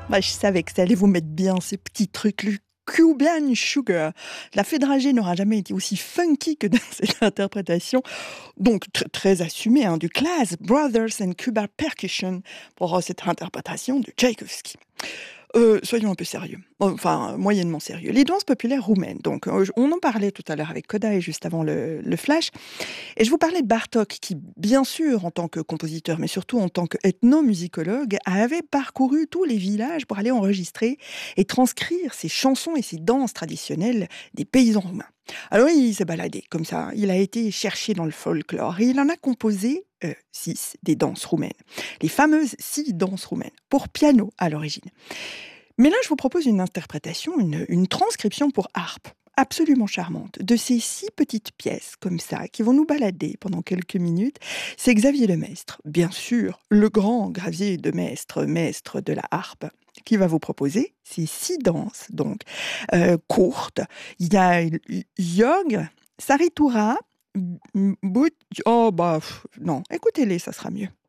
Bah, je savais que ça allait vous mettre bien ces petits trucs, le Cuban Sugar. La fée dragée n'aura jamais été aussi funky que dans cette interprétation, donc très assumée, hein, du Class Brothers and Cuban Percussion pour cette interprétation de Tchaïkovski. Soyons un peu sérieux, enfin moyennement sérieux. Les danses populaires roumaines, donc on en parlait tout à l'heure avec Koda juste avant le flash. Et je vous parlais de Bartók qui, bien sûr, en tant que compositeur, mais surtout en tant qu'ethnomusicologue, avait parcouru tous les villages pour aller enregistrer et transcrire ces chansons et ces danses traditionnelles des paysans roumains. Alors il s'est baladé comme ça, il a été chercher dans le folklore et il en a composé 6 des danses roumaines, les fameuses 6 danses roumaines, pour piano à l'origine. Mais là, je vous propose une interprétation, une transcription pour harpe, absolument charmante, de ces 6 petites pièces comme ça, qui vont nous balader pendant quelques minutes. C'est Xavier de Maistre, bien sûr, le grand Xavier de Maistre, maître de la harpe, qui va vous proposer ces 6 danses, donc courtes. Il y a Yog, Saritura, oh bah non, écoutez-les, ça sera mieux.